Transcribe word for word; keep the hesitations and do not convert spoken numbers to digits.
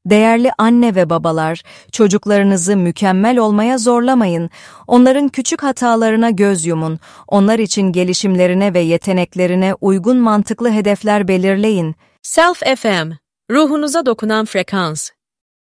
Değerli anne ve babalar, çocuklarınızı mükemmel olmaya zorlamayın. Onların küçük hatalarına göz yumun. Onlar için gelişimlerine ve yeteneklerine uygun mantıklı hedefler belirleyin. Self F M, ruhunuza dokunan frekans.